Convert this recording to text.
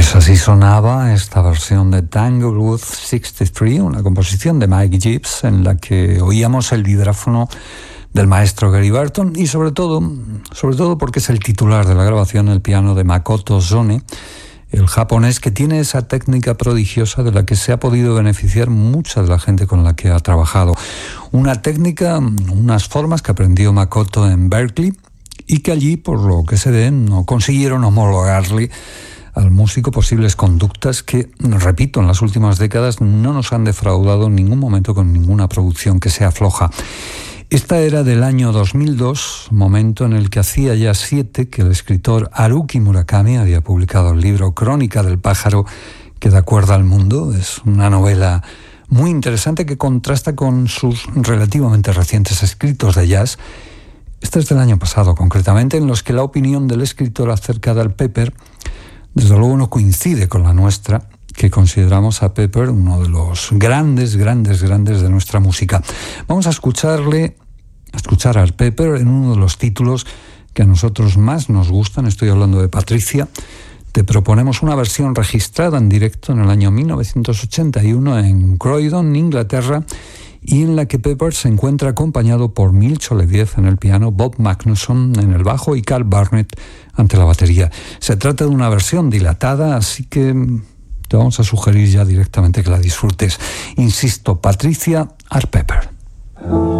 Pues así sonaba esta versión de Tanglewood 63, una composición de Mike Gibbs en la que oíamos el vibráfono del maestro Gary Burton y sobre todo porque es el titular de la grabación, el piano de Makoto Sone, el japonés que tiene esa técnica prodigiosa de la que se ha podido beneficiar mucha de la gente con la que ha trabajado. Una técnica, unas formas que aprendió Makoto en Berkeley y que allí, por lo que se ve, no consiguieron homologarle al músico posibles conductas que, repito, en las últimas décadas no nos han defraudado en ningún momento con ninguna producción que sea floja. Esta era del año 2002, momento en el que hacía ya 7 que el escritor Haruki Murakami había publicado el libro Crónica del pájaro que da cuerda al mundo. Es una novela muy interesante que contrasta con sus relativamente recientes escritos de jazz. Este es del año pasado, concretamente, en los que la opinión del escritor acerca del Pepper desde luego no coincide con la nuestra, que consideramos a Pepper uno de los grandes de nuestra música. Vamos a escuchar al Pepper en uno de los títulos que a nosotros más nos gustan. Estoy hablando de Patricia. Te proponemos una versión registrada en directo en el año 1981 en Croydon, Inglaterra, y en la que Pepper se encuentra acompañado por Milcho Leviev en el piano, Bob Magnusson en el bajo y Carl Barnett ante la batería. Se trata de una versión dilatada, así que te vamos a sugerir ya directamente que la disfrutes. Insisto, Patricia, Art Pepper.